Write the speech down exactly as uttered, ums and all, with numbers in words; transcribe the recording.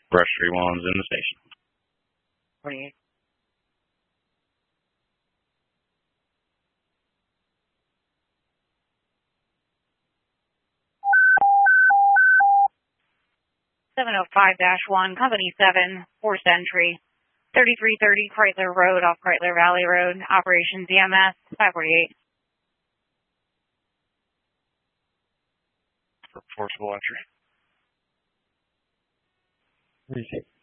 Brushery one's in the station. forty-eight. seven oh five dash one, Company seven, four Century, thirty-three thirty Chrysler Road off Chrysler Valley Road, Operations E M S, five forty-eight. For forcible entry. Receipt.